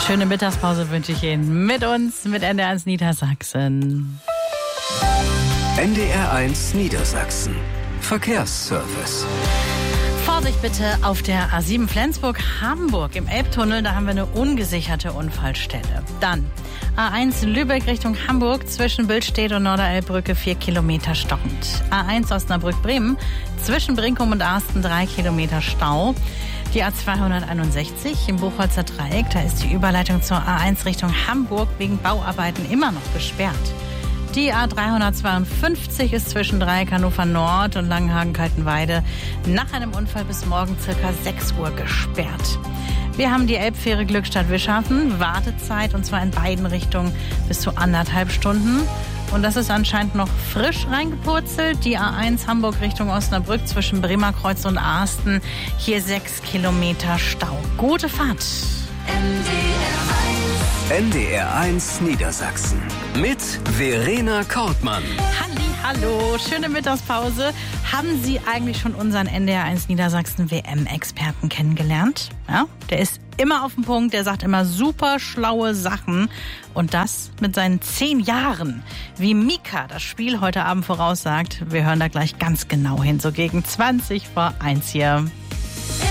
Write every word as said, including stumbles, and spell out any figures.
Schöne Mittagspause wünsche ich Ihnen mit uns, mit N D R eins Niedersachsen. N D R eins Niedersachsen. Verkehrsservice. Vorsicht bitte auf der A sieben Flensburg-Hamburg im Elbtunnel, da haben wir eine ungesicherte Unfallstelle. Dann A eins Lübeck Richtung Hamburg zwischen Billstedt und Norderelbbrücke vier Kilometer stockend. A eins Osnabrück-Bremen zwischen Brinkum und Arsten drei Kilometer Stau. Die A zweihunderteinundsechzig im Buchholzer Dreieck, da ist die Überleitung zur A eins Richtung Hamburg wegen Bauarbeiten immer noch gesperrt. Die A dreihundertzweiundfünfzig ist zwischen Dreieck Hannover Nord und Langenhagen-Kaltenweide nach einem Unfall bis morgen circa sechs Uhr gesperrt. Wir haben die Elbfähre Glückstadt-Wischhafen, Wartezeit und zwar in beiden Richtungen bis zu anderthalb Stunden. Und das ist anscheinend noch frisch reingepurzelt. Die A eins Hamburg Richtung Osnabrück zwischen Bremerkreuz und Arsten. Hier sechs Kilometer Stau. Gute Fahrt. N D R eins Niedersachsen mit Verena Kortmann. Halli, hallo, schöne Mittagspause. Haben Sie eigentlich schon unseren N D R eins Niedersachsen W M-Experten kennengelernt? Ja, der ist immer auf dem Punkt, der sagt immer super schlaue Sachen. Und das mit seinen zehn Jahren. Wie Mika das Spiel heute Abend voraussagt, wir hören da gleich ganz genau hin, so gegen zwanzig vor eins hier.